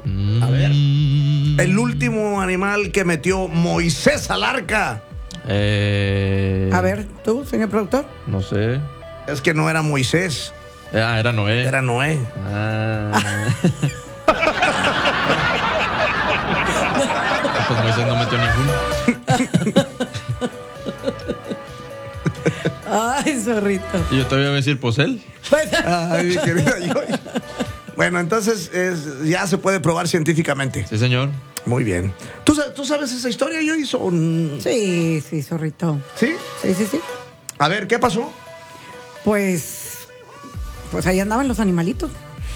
A ver. El último animal que metió Moisés al arca. A ver, tú, señor productor. No sé. Es que no era Moisés. Era Noé. Era Noé. Pues Moisés no metió ninguno. Ay, zorrito. Y yo todavía voy a decir, pues él. Ay, mi querida Yoyi. Bueno, entonces ya se puede probar científicamente. Sí, señor. Muy bien. ¿Tú sabes esa historia, Yoyi? Sí, zorrito. ¿Sí? Sí. A ver, ¿qué pasó? Pues ahí andaban los animalitos.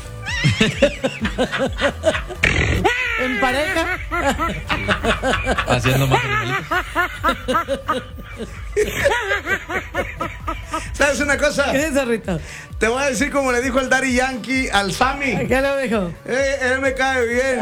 En pareja. Haciendo más animalitos. ¿Sabes una cosa? ¿Qué es, zorrito? Te voy a decir como le dijo el Daddy Yankee al Sammy. ¿Qué le dijo? Él me cae bien.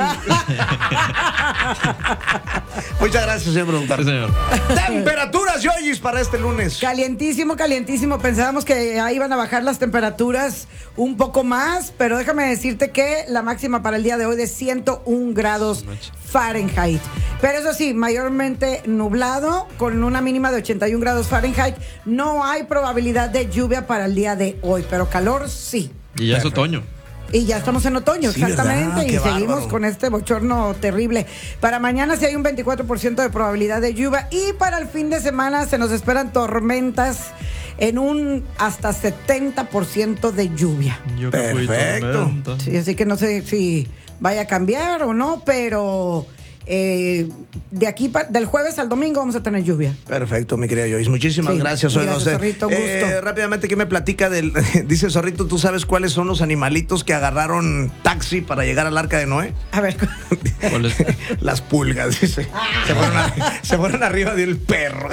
Muchas gracias, señor productor. Sí, señor. Temperaturas, Yoyis, para este lunes. Calientísimo. Pensábamos que ahí iban a bajar las temperaturas un poco más, pero déjame decirte que la máxima para el día de hoy de 101 grados Fahrenheit. Pero eso sí, mayormente nublado, con una mínima de 81 grados Fahrenheit. No hay probabilidad de lluvia para el día de hoy, pero calor sí. Y ya es otoño. Y ya estamos en otoño, Sí, exactamente, ¿verdad? y Qué seguimos bárbaro. con este bochorno terrible. Para mañana sí hay un 24% de probabilidad de lluvia, y para el fin de semana se nos esperan tormentas en un hasta 70% de lluvia. Yo que fui Perfecto. tormenta. Sí, así que no sé si vaya a cambiar o no, pero de aquí del jueves al domingo vamos a tener lluvia. Perfecto, mi querida Joyce. Muchísimas Sí, gracias. Hoy gracias, no sé. Zorrito, gusto. Rápidamente, ¿qué me platica del? Dice Zorrito, ¿tú sabes cuáles son los animalitos que agarraron taxi para llegar al arca de Noé? A ver. ¿Cuál es? Las pulgas, dice. Se fueron arriba del perro.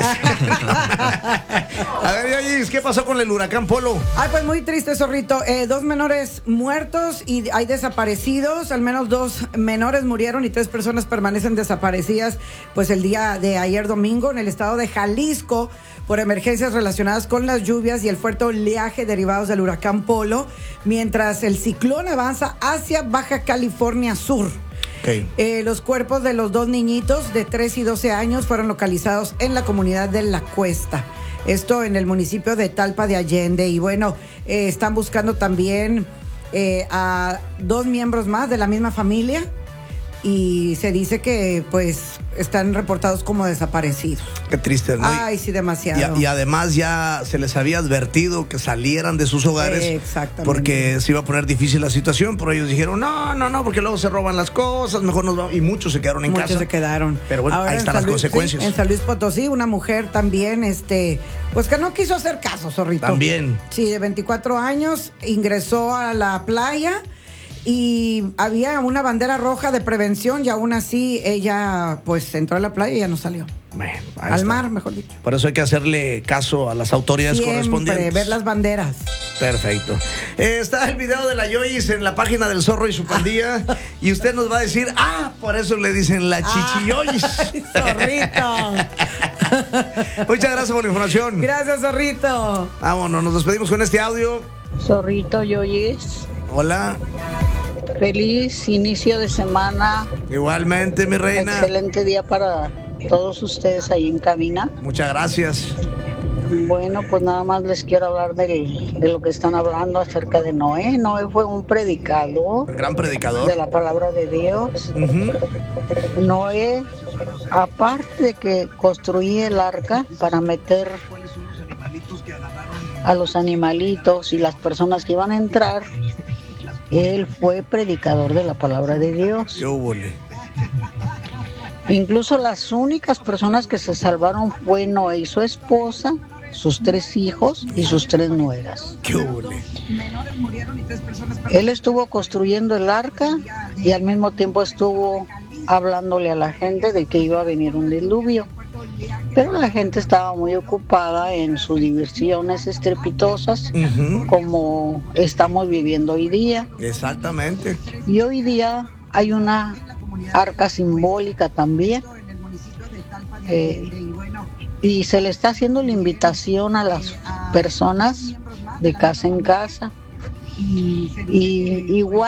A ver, Joyce, ¿qué pasó con el huracán Polo? Ay, pues muy triste, zorrito. 2 menores muertos y hay desaparecidos. Al menos 2 menores murieron y 3 personas permanecen desaparecidas, pues el día de ayer domingo en el estado de Jalisco por emergencias relacionadas con las lluvias y el fuerte oleaje derivados del huracán Polo, mientras el ciclón avanza hacia Baja California Sur. Okay. Los cuerpos de los 2 niñitos de 3 y 12 años fueron localizados en la comunidad de La Cuesta. Esto en el municipio de Talpa de Allende. Y bueno, están buscando también a 2 miembros más de la misma familia. Y se dice que pues están reportados como desaparecidos. Qué triste, ¿no? Ay, sí, demasiado. Y además ya se les había advertido que salieran de sus hogares. Exactamente. Porque se iba a poner difícil la situación, pero ellos dijeron, no, porque luego se roban las cosas, mejor nos vamos. Y muchos se quedaron en casa. Muchos se quedaron. Pero bueno, Ahora ahí en están San las Luis, consecuencias. sí, en San Luis Potosí, una mujer también, pues que no quiso hacer caso, zorrito. También. Sí, de 24 años, ingresó a la playa y había una bandera roja de prevención y aún así ella pues entró a la playa y ya no salió. Bueno, ahí Al está. mar, mejor dicho. Por eso hay que hacerle caso a las autoridades Siempre correspondientes. ver las banderas. Perfecto. Está el video de la Joyce en la página del Zorro y su pandilla. Y usted nos va a decir, por eso le dicen la Chichi Joyce. Ay, zorrito. Muchas gracias por la información. Gracias, zorrito. Vámonos, nos despedimos con este audio. Zorrito Yoyis, Hola. feliz inicio de semana, Igualmente, mi reina. excelente día para todos ustedes ahí en cabina. Muchas gracias. Bueno, pues nada más les quiero hablar de lo que están hablando acerca de Noé. Noé fue un predicador Gran predicador. de la palabra de Dios. Noé, aparte de que construía el arca para meter a los animalitos y las personas que iban a entrar, él fue predicador de la palabra de Dios. ¿Qué húbole? Incluso las únicas personas que se salvaron fue Noé y su esposa, sus 3 hijos y sus 3 nueras. ¿Qué húbole? Él estuvo construyendo el arca y al mismo tiempo estuvo hablándole a la gente de que iba a venir un diluvio. Pero la gente estaba muy ocupada en sus diversiones estrepitosas, como estamos viviendo hoy día. Exactamente. Y hoy día hay una arca simbólica también. Y se le está haciendo la invitación a las personas de casa en casa. Y igual